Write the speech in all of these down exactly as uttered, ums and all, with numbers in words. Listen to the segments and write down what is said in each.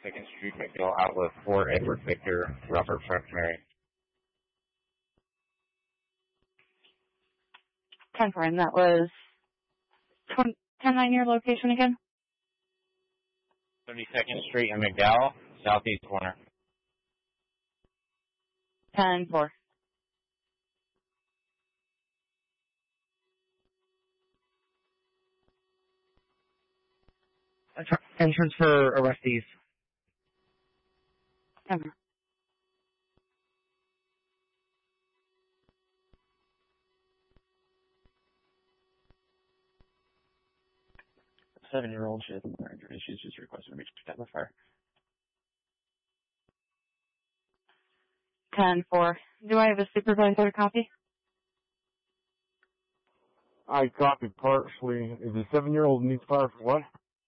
seventy-second Street, McGill Outlet four, Edward Victor, Robert Frank Mary. Confirm, that was ten nine your location again? seventy-second Street in McDowell, southeast corner. ten four. Entrance for arrestees. Ever. Seven-year-old, she has more injuries. She's just requesting to be checked out by fire. ten four. Do I have a supervisor copy? I copied partially. Is the seven-year-old needs fire for what?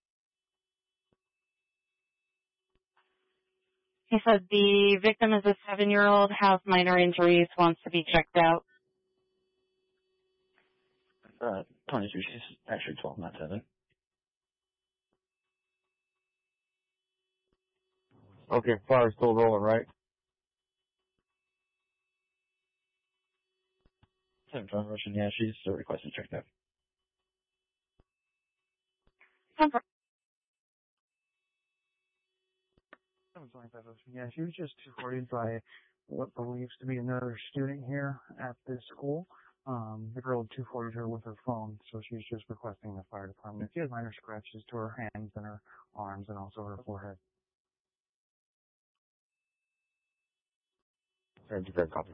He said the victim is a seven-year-old, has minor injuries, wants to be checked out. Uh, twenty-two, she's actually twelve, not seven. Okay, fire's still rolling, right? Seven John Russian, yeah, she's uh, requesting checked out. Confirm. seven twenty-five Ocean. Yeah, she was just reported by what believes to be another student here at this school. Um, the girl two fortied her with her phone, so she's just requesting the fire department. She has minor scratches to her hands and her arms and also her forehead. Thank you for the copy.